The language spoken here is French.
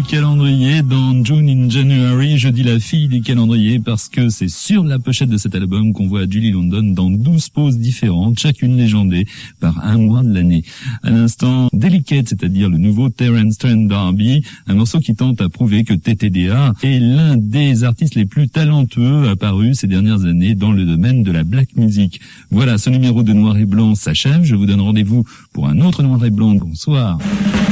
calendrier dans June in January. Je dis la fille du calendrier parce que c'est sur la pochette de cet album qu'on voit Julie London dans 12 poses différentes, chacune légendée par un mois de l'année. À l'instant, Delicate, c'est-à-dire le nouveau Terence Trent D'Arby, un morceau qui tente à prouver que TTDA est l'un des artistes les plus talentueux apparus ces dernières années dans le domaine de la black music. Voilà, ce numéro de Noir et Blanc s'achève. Je vous donne rendez-vous pour un autre Noir et Blanc. Bonsoir.